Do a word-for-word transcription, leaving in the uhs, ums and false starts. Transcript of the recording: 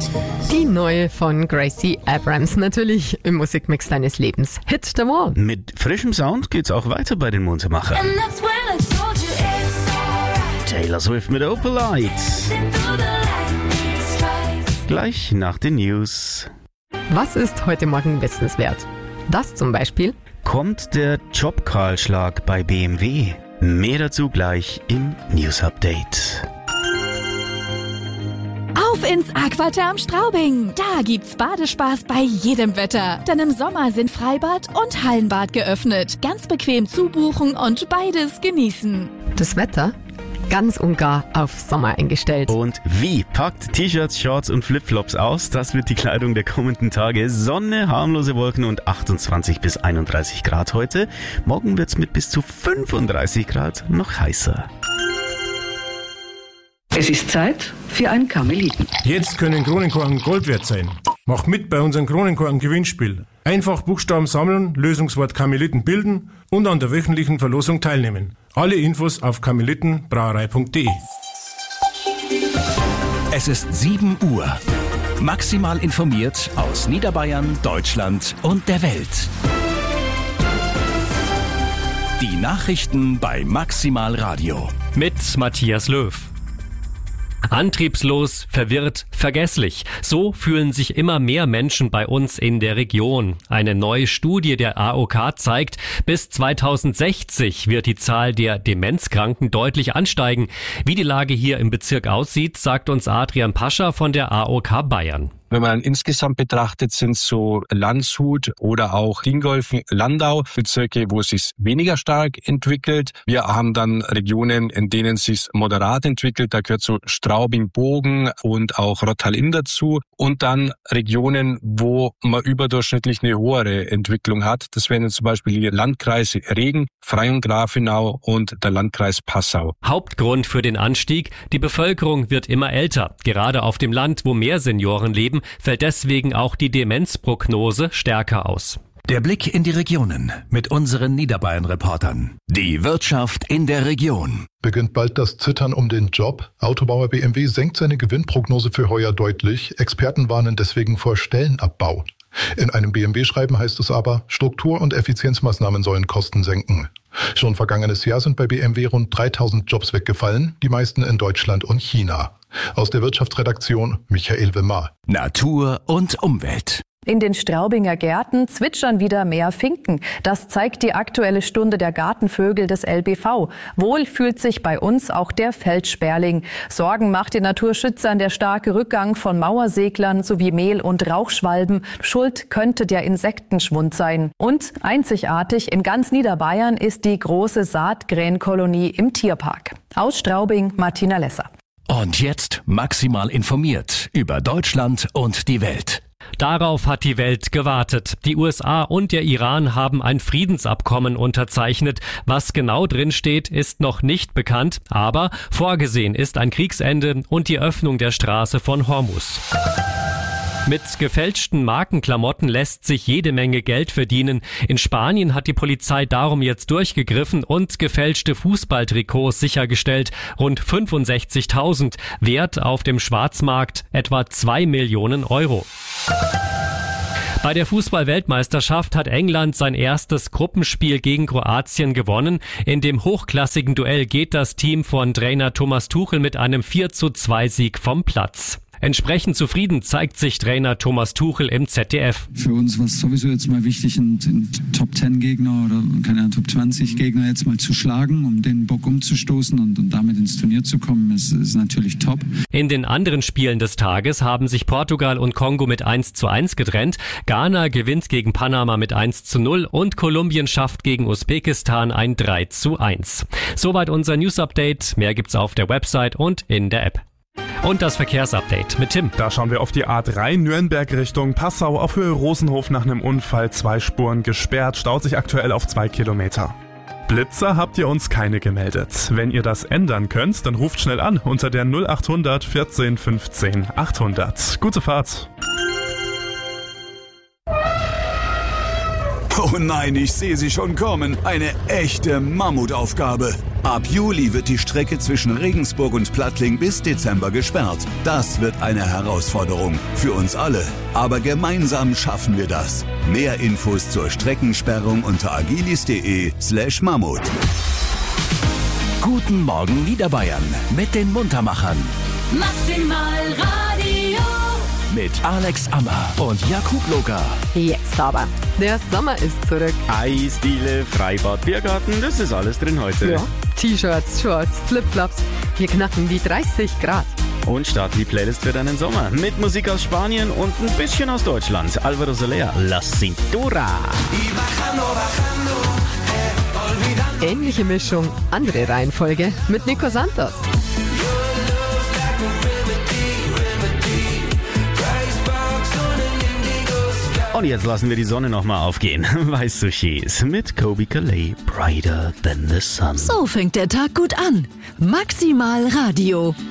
Die neue von Gracie Abrams, natürlich im Musikmix deines Lebens. Hit the Wall. Mit frischem Sound geht's auch weiter bei den Muntermachern. Taylor Swift mit Opalite. Gleich nach den News. Was ist heute Morgen wissenswert? Das zum Beispiel. Kommt der Jobkahlschlag bei B M W? Mehr dazu gleich im News Update. Auf ins Aquatherm Straubing. Da gibt's Badespaß bei jedem Wetter. Denn im Sommer sind Freibad und Hallenbad geöffnet. Ganz bequem zubuchen und beides genießen. Das Wetter? Ganz und gar auf Sommer eingestellt. Und wie? Packt T-Shirts, Shorts und Flipflops aus. Das wird die Kleidung der kommenden Tage. Sonne, harmlose Wolken und achtundzwanzig bis einunddreißig Grad heute. Morgen wird's mit bis zu fünfunddreißig Grad noch heißer. Es ist Zeit für einen Karmeliten. Jetzt können Kronenkorken Gold wert sein. Macht mit bei unserem Kronenkorken-Gewinnspiel. Einfach Buchstaben sammeln, Lösungswort Karmeliten bilden und an der wöchentlichen Verlosung teilnehmen. Alle Infos auf karmelitenbrauerei punkt de. Es ist sieben Uhr. Maximal informiert aus Niederbayern, Deutschland und der Welt. Die Nachrichten bei Maximal Radio. Mit Matthias Löw. Antriebslos, verwirrt, vergesslich. So fühlen sich immer mehr Menschen bei uns in der Region. Eine neue Studie der A O K zeigt, bis zweitausendsechzig wird die Zahl der Demenzkranken deutlich ansteigen. Wie die Lage hier im Bezirk aussieht, sagt uns Adrian Pascha von der A O K Bayern. Wenn man insgesamt betrachtet, sind so Landshut oder auch Dingolfing, Landau Bezirke, wo es sich weniger stark entwickelt. Wir haben dann Regionen, in denen es sich moderat entwickelt. Da gehört so Straubing, Bogen und auch Rottal-Inn dazu. Und dann Regionen, wo man überdurchschnittlich eine höhere Entwicklung hat. Das wären zum Beispiel die Landkreise Regen, Freyung-Grafenau und der Landkreis Passau. Hauptgrund für den Anstieg: die Bevölkerung wird immer älter. Gerade auf dem Land, wo mehr Senioren leben, fällt deswegen auch die Demenzprognose stärker aus. Der Blick in die Regionen mit unseren Niederbayern-Reportern. Die Wirtschaft in der Region. Beginnt bald das Zittern um den Job? Autobauer B M W senkt seine Gewinnprognose für heuer deutlich. Experten warnen deswegen vor Stellenabbau. In einem B M W-Schreiben heißt es aber, Struktur- und Effizienzmaßnahmen sollen Kosten senken. Schon vergangenes Jahr sind bei B M W rund dreitausend Jobs weggefallen, die meisten in Deutschland und China. Aus der Wirtschaftsredaktion Michael Wimmer. Natur und Umwelt. In den Straubinger Gärten zwitschern wieder mehr Finken. Das zeigt die Aktuelle Stunde der Gartenvögel des L B V. Wohl fühlt sich bei uns auch der Feldsperling. Sorgen macht den Naturschützern der starke Rückgang von Mauerseglern sowie Mehl- und Rauchschwalben. Schuld könnte der Insektenschwund sein. Und einzigartig in ganz Niederbayern ist die große Saatgränkolonie im Tierpark. Aus Straubing, Martina Lesser. Und jetzt maximal informiert über Deutschland und die Welt. Darauf hat die Welt gewartet. Die U S A und der Iran haben ein Friedensabkommen unterzeichnet. Was genau drinsteht, ist noch nicht bekannt, aber vorgesehen ist ein Kriegsende und die Öffnung der Straße von Hormuz. Mit gefälschten Markenklamotten lässt sich jede Menge Geld verdienen. In Spanien hat die Polizei darum jetzt durchgegriffen und gefälschte Fußballtrikots sichergestellt. Rund fünfundsechzigtausend, Wert auf dem Schwarzmarkt etwa zwei Millionen Euro. Bei der Fußball-Weltmeisterschaft hat England sein erstes Gruppenspiel gegen Kroatien gewonnen. In dem hochklassigen Duell geht das Team von Trainer Thomas Tuchel mit einem vier zu zwei Sieg vom Platz. Entsprechend zufrieden zeigt sich Trainer Thomas Tuchel im Z D F. Für uns war es sowieso jetzt mal wichtig, einen Top zehn Gegner oder keine Top zwanzig Gegner jetzt mal zu schlagen, um den Bock umzustoßen und, und damit ins Turnier zu kommen, ist, ist natürlich top. In den anderen Spielen des Tages haben sich Portugal und Kongo mit eins zu eins getrennt. Ghana gewinnt gegen Panama mit eins zu null und Kolumbien schafft gegen Usbekistan ein drei zu eins. Soweit unser News-Update. Mehr gibt's auf der Website und in der App. Und das Verkehrsupdate mit Tim. Da schauen wir auf die A drei Nürnberg Richtung Passau auf Höhe Rosenhof nach einem Unfall. Zwei Spuren gesperrt, staut sich aktuell auf zwei Kilometer. Blitzer habt ihr uns keine gemeldet. Wenn ihr das ändern könnt, dann ruft schnell an unter der null achthundert vierzehn fünfzehn achthundert. Gute Fahrt. Oh nein, ich sehe sie schon kommen. Eine echte Mammutaufgabe. Ab Juli wird die Strecke zwischen Regensburg und Plattling bis Dezember gesperrt. Das wird eine Herausforderung für uns alle. Aber gemeinsam schaffen wir das. Mehr Infos zur Streckensperrung unter agilis.de slash Mammut. Guten Morgen Niederbayern mit den Muntermachern. Maximal Radio. Mit Alex Ammer und Jakub Loka. Jetzt aber. Der Sommer ist zurück. Eisdiele, Freibad, Biergarten, das ist alles drin heute. Ja. T-Shirts, Shorts, Flipflops. Wir knacken die dreißig Grad. Und starten die Playlist für deinen Sommer. Mit Musik aus Spanien und ein bisschen aus Deutschland. Alvaro Soler, La Cintura. Ähnliche Mischung, andere Reihenfolge mit Nico Santos. Und jetzt lassen wir die Sonne nochmal aufgehen. Weißt du, Schies mit Kobe Calais, Brighter Than the Sun. So fängt der Tag gut an. Maximal Radio.